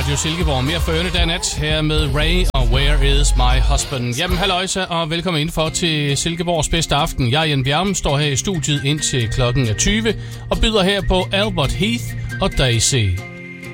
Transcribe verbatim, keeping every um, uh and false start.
Radio Silkeborg. Mere for ørene der nat her med Ray og Where Is My Husband. Jamen halløjsa og velkommen indenfor til Silkeborgs bedste aften. Jeg, Jan Bjerm, står her i studiet indtil klokken er tyve og byder her på Albert Heath og Daisy.